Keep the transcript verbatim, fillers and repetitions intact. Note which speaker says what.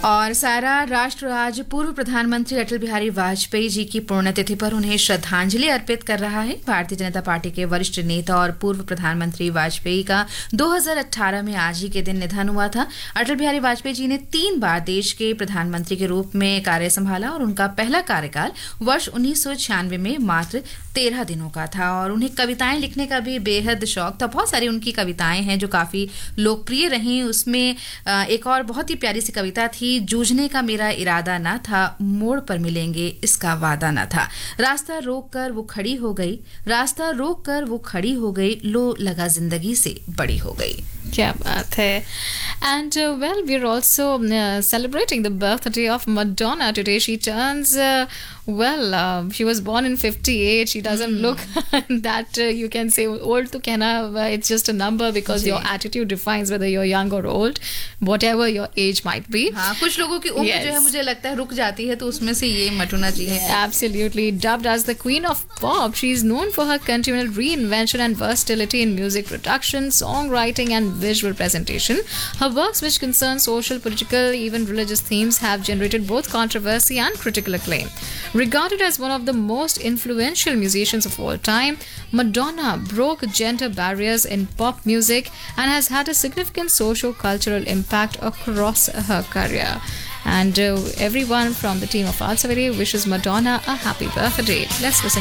Speaker 1: और सारा राष्ट्र आज पूर्व प्रधानमंत्री अटल बिहारी वाजपेयी जी की पुण्यतिथि पर उन्हें श्रद्धांजलि अर्पित कर रहा है। भारतीय जनता पार्टी के वरिष्ठ नेता और पूर्व प्रधानमंत्री वाजपेयी का दो हज़ार अठारह में आज ही के दिन निधन हुआ था। अटल बिहारी वाजपेयी जी ने तीन बार देश के प्रधानमंत्री के रूप में कार्य संभाला और उनका पहला कार्यकाल वर्ष उन्नीस सौ छियानवे में मात्र तेरह दिनों का था। और उन्हें कविताएं लिखने का भी बेहद शौक था। बहुत सारी उनकी कविताएं हैं जो काफ़ी लोकप्रिय रहीं। उसमें एक और बहुत ही प्यारी सी कविता थी, जूझने का मेरा इरादा ना था, मोड़ पर मिलेंगे इसका वादा ना था। रास्ता रोक कर वो खड़ी हो गई, रास्ता रोक कर वो खड़ी हो गई, लो लगा जिंदगी से बड़ी हो गई।
Speaker 2: क्या बात है। And uh, well, we're also uh, celebrating the birthday of Madonna today. She turns, uh, well, uh, she was born in fifty-eight. She doesn't mm. look that uh, you can say old to कहना, uh, it's just a number because your attitude defines whether you're young or old, whatever your age might be.
Speaker 1: हाँ, कुछ लोगों की उम्र yes. जो है मुझे लगता है रुक जाती है, तो उसमें से ये मटोना जी है।
Speaker 2: Absolutely. Dubbed as the Queen of Pop, she is known for her continual reinvention and versatility in music production, songwriting and visual presentation. Her works, which concern social, political, even religious themes, have generated both controversy and critical acclaim. Regarded as one of the most influential musicians of all time, Madonna broke gender barriers in pop music and has had a significant socio-cultural impact across her career. And uh, everyone from the team of Al Saveri wishes Madonna a happy birthday. Let's listen